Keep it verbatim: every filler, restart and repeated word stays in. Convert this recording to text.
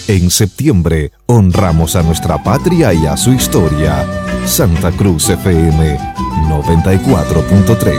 En septiembre, honramos a nuestra patria y a su historia. Santa Cruz F M noventa y cuatro punto tres.